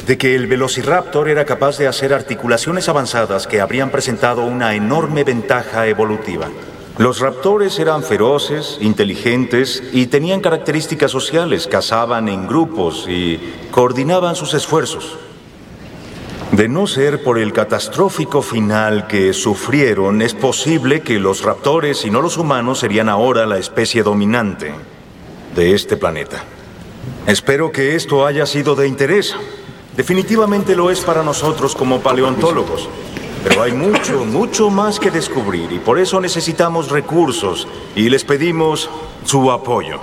de que el Velociraptor era capaz de hacer articulaciones avanzadas que habrían presentado una enorme ventaja evolutiva. Los raptores eran feroces, inteligentes y tenían características sociales, cazaban en grupos y coordinaban sus esfuerzos. De no ser por el catastrófico final que sufrieron, es posible que los raptores y no los humanos serían ahora la especie dominante de este planeta. Espero que esto haya sido de interés. Definitivamente lo es para nosotros como paleontólogos. Pero hay mucho más que descubrir y por eso necesitamos recursos y les pedimos su apoyo.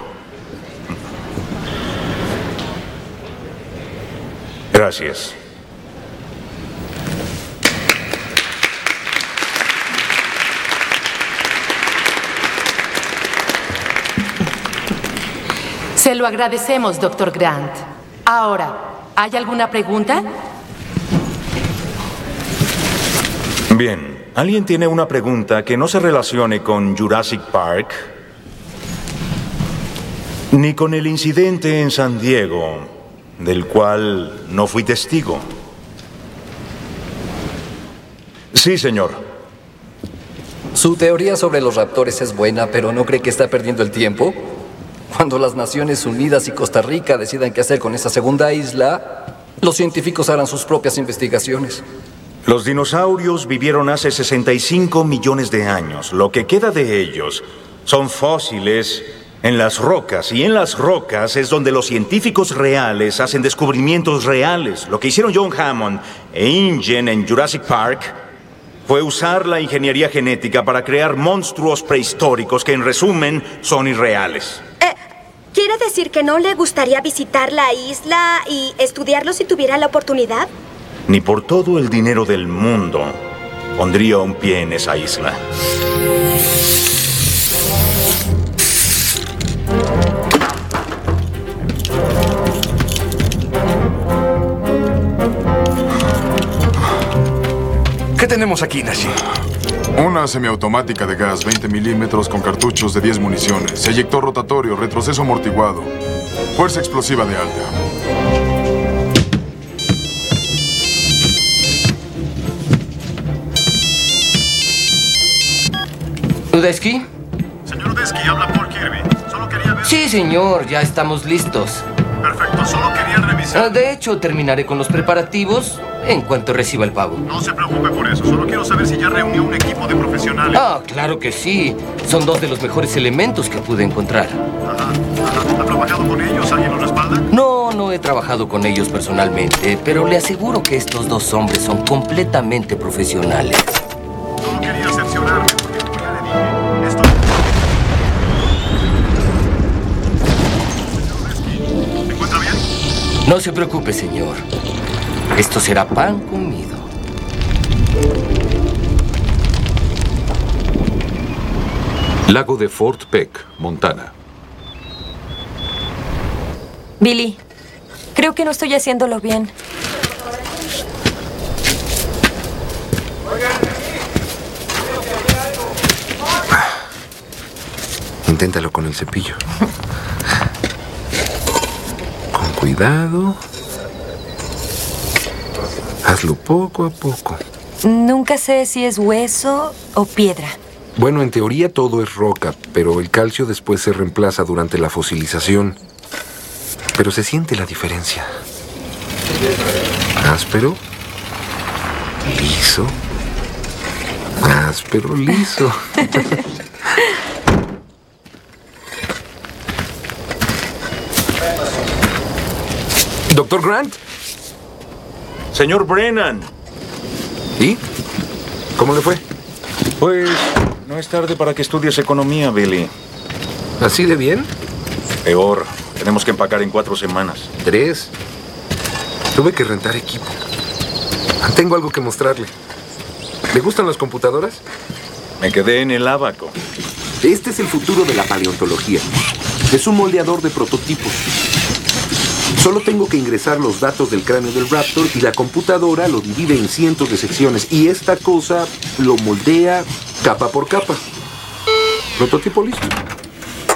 Gracias. Se lo agradecemos, Dr. Grant. Ahora, ¿hay alguna pregunta? Bien, ¿alguien tiene una pregunta que no se relacione con Jurassic Park? Ni con el incidente en San Diego, del cual no fui testigo. Sí, señor. Su teoría sobre los raptores es buena, pero ¿no cree que está perdiendo el tiempo? Cuando las Naciones Unidas y Costa Rica decidan qué hacer con esa segunda isla, los científicos harán sus propias investigaciones. Los dinosaurios vivieron hace 65 millones de años. Lo que queda de ellos son fósiles en las rocas. Y en las rocas es donde los científicos reales hacen descubrimientos reales. Lo que hicieron John Hammond e InGen en Jurassic Park fue usar la ingeniería genética para crear monstruos prehistóricos que, en resumen, son irreales. ¿Quiere decir que no le gustaría visitar la isla y estudiarlo si tuviera la oportunidad? Ni por todo el dinero del mundo pondría un pie en esa isla. ¿Qué tenemos aquí, Nashi? Una semiautomática de gas, 20 milímetros con cartuchos de 10 municiones. Eyector rotatorio, retroceso amortiguado. Fuerza explosiva de alta. ¿Udesky? Señor Udesky, habla Paul Kirby. Solo quería ver... Sí, señor, ya estamos listos. Perfecto, solo quería revisar... De hecho, terminaré con los preparativos en cuanto reciba el pago. No se preocupe por eso, solo quiero saber si ya reunió un equipo de profesionales. Ah, claro que sí. Son dos de los mejores elementos que pude encontrar. Ajá. ¿Ha trabajado con ellos? ¿Alguien los respalda? No he trabajado con ellos personalmente, pero le aseguro que estos dos hombres son completamente profesionales. Solo quería cerciorarme, porque como ya le dije, esto... Señor Udesky, ¿se encuentra bien? No se preocupe, señor. Esto será pan comido. Lago de Fort Peck, Montana. Billy, creo que no estoy haciéndolo bien. Inténtalo con el cepillo. Con cuidado. Hazlo poco a poco. Nunca sé si es hueso o piedra. Bueno, en teoría todo es roca, pero el calcio después se reemplaza durante la fosilización. Pero se siente la diferencia. Áspero. Liso. Áspero, liso. ¿Doctor Grant? Señor Brennan. ¿Y? ¿Cómo le fue? Pues no es tarde para que estudies economía, Billy. ¿Así de bien? Peor. Tenemos que empacar en 4 semanas. 3. Tuve que rentar equipo. Tengo algo que mostrarle. ¿Le gustan las computadoras? Me quedé en el ábaco. Este es el futuro de la paleontología. Es un moldeador de prototipos. Solo tengo que ingresar los datos del cráneo del raptor y la computadora lo divide en cientos de secciones. Y esta cosa lo moldea capa por capa. Prototipo listo.